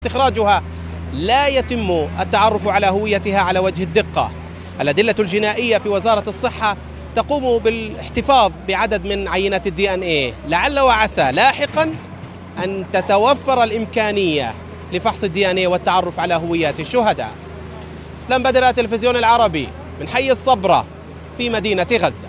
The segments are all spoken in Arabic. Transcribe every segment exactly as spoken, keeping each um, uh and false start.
استخراجها لا يتم التعرف على هويتها على وجه الدقة. الأدلة الجنائية في وزارة الصحة تقوم بالاحتفاظ بعدد من عينات الدي ان ايه، لعل وعسى لاحقا أن تتوفر الإمكانية لفحص الدي ان ايه والتعرف على هويات الشهداء. اسلام بدر، التلفزيون العربي من حي الصبرة في مدينة غزة.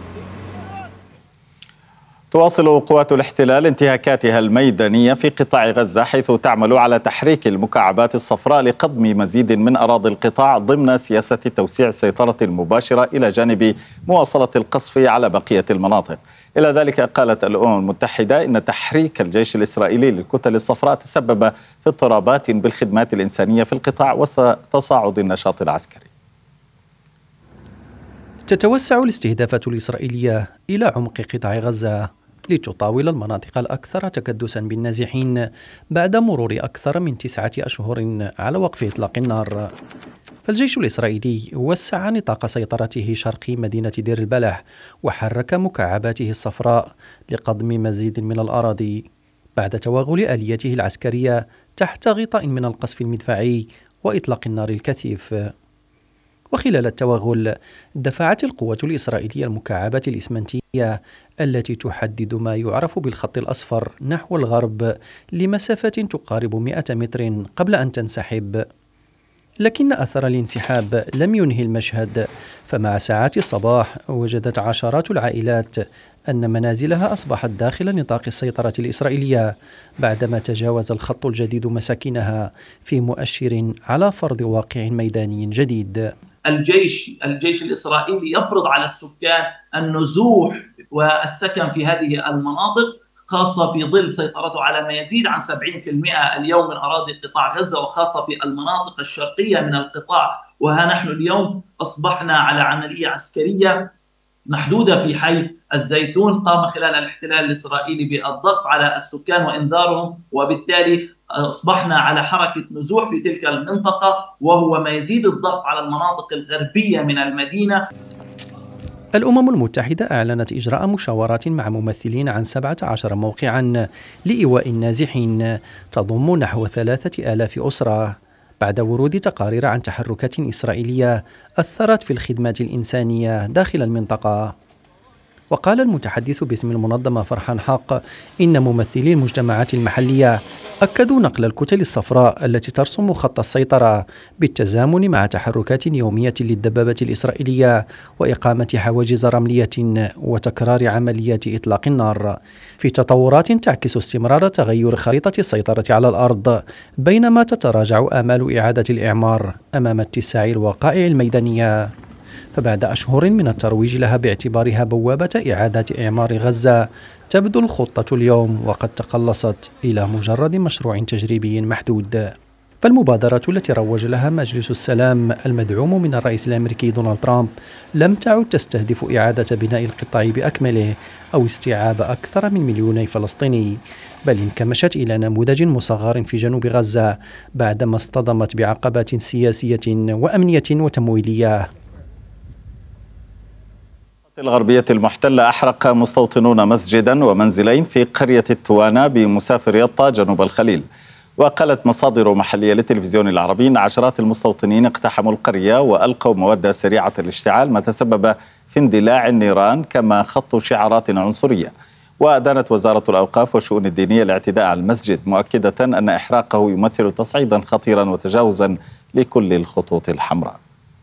تواصل قوات الاحتلال انتهاكاتها الميدانية في قطاع غزة، حيث تعمل على تحريك المكعبات الصفراء لقضم مزيد من أراضي القطاع ضمن سياسة توسيع السيطرة المباشرة إلى جانب مواصلة القصف على بقية المناطق. إلى ذلك قالت الأمم المتحدة إن تحريك الجيش الإسرائيلي للكتل الصفراء تسبب في اضطرابات بالخدمات الإنسانية في القطاع وسط تصاعد النشاط العسكري. تتوسع الاستهدافات الإسرائيلية إلى عمق قطاع غزة لتطاول المناطق الأكثر تكدسا بالنازحين بعد مرور أكثر من تسعة أشهر على وقف إطلاق النار. فالجيش الإسرائيلي وسع نطاق سيطرته شرقي مدينة دير البلح وحرك مكعباته الصفراء لقضم مزيد من الأراضي بعد توغل آليته العسكرية تحت غطاء من القصف المدفعي وإطلاق النار الكثيف. وخلال التوغل دفعت القوة الإسرائيلية المكعبات الإسمنتية التي تحدد ما يعرف بالخط الأصفر نحو الغرب لمسافة تقارب مئة متر قبل أن تنسحب. لكن أثر الانسحاب لم ينهي المشهد، فمع ساعات الصباح وجدت عشرات العائلات أن منازلها أصبحت داخل نطاق السيطرة الإسرائيلية بعدما تجاوز الخط الجديد مساكنها في مؤشر على فرض واقع ميداني جديد. الجيش الجيش الإسرائيلي يفرض على السكان النزوح والسكن في هذه المناطق، خاصة في ظل سيطرته على ما يزيد عن سبعين بالمئة اليوم من أراضي قطاع غزة، وخاصة في المناطق الشرقية من القطاع. وها نحن اليوم أصبحنا على عملية عسكرية محدودة في حي الزيتون قام خلال الاحتلال الإسرائيلي بالضغط على السكان وإنذارهم، وبالتالي أصبحنا على حركة نزوح في تلك المنطقة، وهو ما يزيد الضغط على المناطق الغربية من المدينة. الأمم المتحدة أعلنت إجراء مشاورات مع ممثلين عن سبعة عشر موقعا لإيواء النازحين تضم نحو ثلاثة آلاف أسرة بعد ورود تقارير عن تحركات إسرائيلية أثرت في الخدمات الإنسانية داخل المنطقة. وقال المتحدث باسم المنظمة فرحان حق إن ممثلي المجتمعات المحلية أكدوا نقل الكتل الصفراء التي ترسم خط السيطرة بالتزامن مع تحركات يومية للدبابة الإسرائيلية وإقامة حواجز رملية وتكرار عمليات إطلاق النار في تطورات تعكس استمرار تغير خريطة السيطرة على الأرض، بينما تتراجع آمال إعادة الإعمار أمام اتساع الوقائع الميدانية. فبعد أشهر من الترويج لها باعتبارها بوابة إعادة إعمار غزة، تبدو الخطة اليوم وقد تقلصت إلى مجرد مشروع تجريبي محدود. فالمبادرة التي روج لها مجلس السلام المدعوم من الرئيس الأمريكي دونالد ترامب لم تعد تستهدف إعادة بناء القطاع بأكمله أو استيعاب أكثر من مليوني فلسطيني، بل انكمشت إلى نموذج مصغر في جنوب غزة بعدما اصطدمت بعقبات سياسية وأمنية وتمويلية. الغربية المحتلة أحرق مستوطنون مسجدا ومنزلين في قرية التوانة بمسافر يطا جنوب الخليل. وقالت مصادر محلية للتلفزيون العربي أن عشرات المستوطنين اقتحموا القرية وألقوا مواد سريعة الاشتعال ما تسبب في اندلاع النيران، كما خطوا شعارات عنصرية. وأدانت وزارة الأوقاف والشؤون الدينية الاعتداء على المسجد، مؤكدة أن إحراقه يمثل تصعيدا خطيرا وتجاوزا لكل الخطوط الحمراء.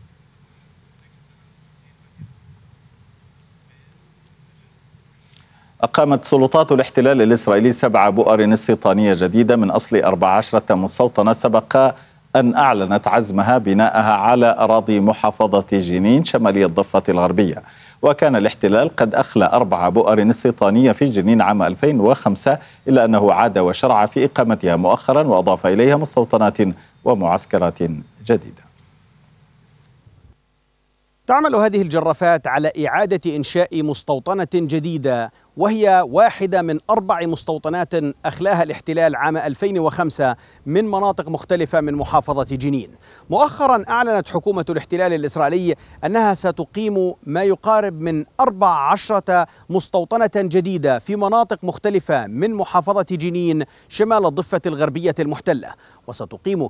أقامت سلطات الاحتلال الإسرائيلي سبع بؤر استيطانية جديدة من أصل أربع عشرة مستوطنة سبق أن أعلنت عزمها بناءها على أراضي محافظة جنين شمالي الضفة الغربية. وكان الاحتلال قد أخلى أربع بؤر استيطانية في جنين عام ألفين وخمسة، إلا أنه عاد وشرع في إقامتها مؤخرا وأضاف إليها مستوطنات ومعسكرات جديدة. تعمل هذه الجرافات على إعادة إنشاء مستوطنة جديدة، وهي واحدة من أربع مستوطنات أخلاها الاحتلال عام ألفين وخمسة من مناطق مختلفة من محافظة جنين. مؤخرا أعلنت حكومة الاحتلال الإسرائيلي أنها ستقيم ما يقارب من أربع عشرة مستوطنة جديدة في مناطق مختلفة من محافظة جنين شمال الضفة الغربية المحتلة، وستقيم